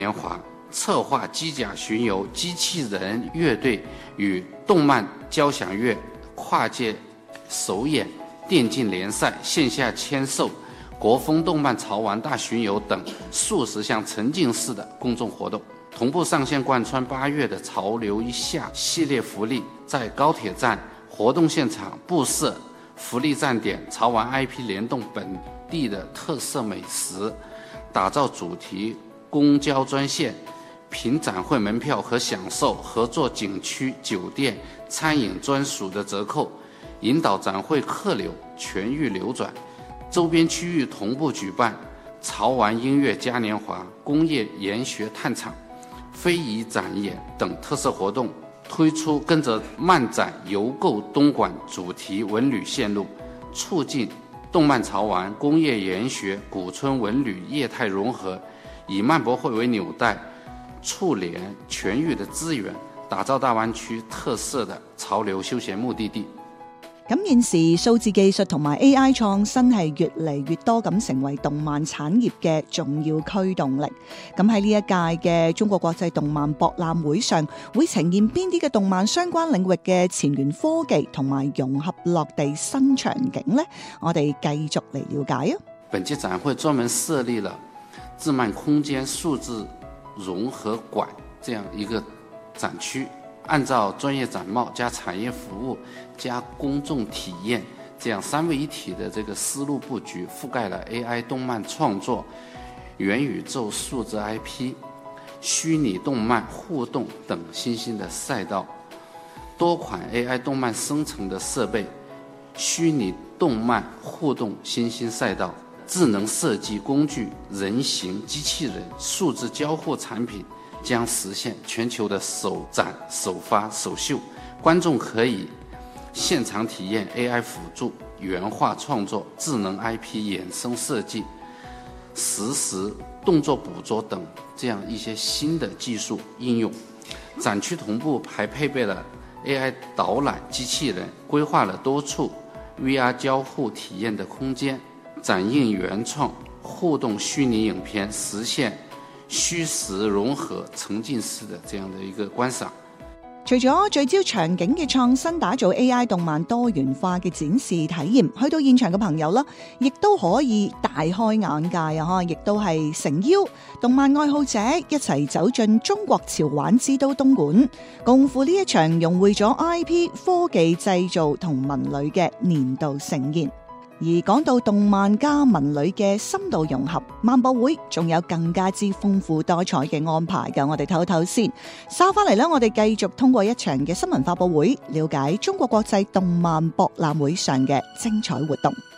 年华，策划机甲巡游、机器人乐队与动漫交响乐跨界首演、电竞联赛、线下签售、国风动漫潮玩大巡游等数十项沉浸式的公众活动，同步上线贯穿8月的潮流一下系列福利，在高铁站、活动现场布设福利站点，潮玩 IP 联动本地的特色美食，打造主题公交专线，凭展会门票和享受合作景区、酒店、餐饮专属的折扣，引导展会客流全域流转。周边区域同步举办潮玩音乐嘉年华、工业研学探场、非遗展演等特色活动，推出跟着漫展游购东莞主题文旅线路，促进动漫潮玩、工业研学、古村文旅业态融合，以漫博会为纽带，触联全域的资源，打造大灣區特色的潮流休閒目的地。 咁現時數字技術同埋 AI 創新係越嚟越多咁成為動漫產業嘅重要驅動力。咁喺呢一屆嘅中國國際動漫博覽會上，會呈現邊啲嘅動漫相關領域嘅前沿科技同埋融合落地新場景呢？我哋繼續嚟了解啊！ 本屆展會專門設立了智漫空間數字融合館這樣一個展區，按照專業展貿加產業服務加公眾體驗這樣三位一體的這個思路佈局，覆蓋了 AI 動漫創作、元宇宙數字 IP、虛擬動漫互動等新興的賽道，多款 AI 動漫生成的設備、虛擬動漫互動新興賽道、智能設計工具、人形機器人、數字交互產品將實現全球的首展、首發、首秀，觀眾可以現場體驗 AI 輔助、原畫創作、智能 IP 衍生設計、實時動作捕捉等這樣一些新的技術應用。展區同步還配備了 AI 導覽機器人，規劃了多處 VR 交互體驗的空間，展映原創互動虛擬影片，實現虛實融合沉浸式的這樣的一個觀賞。 除咗聚焦場景嘅創新，打造 AI 動漫多元化嘅展示體驗，去到現場嘅朋友啦，亦都可以大開眼界啊！亦都係誠邀動漫愛好者一齊走進中國潮玩之都東莞，共赴呢一場融匯咗 IP、科技製造同文旅嘅年度盛宴。而講到動漫加文旅嘅深度融合，漫博會仲有更加之豐富多彩嘅安排㗎。我哋唞唞先，稍翻嚟啦，我哋繼續通過一場嘅新聞發佈會，了解中國國際動漫博覽會上嘅精彩活動。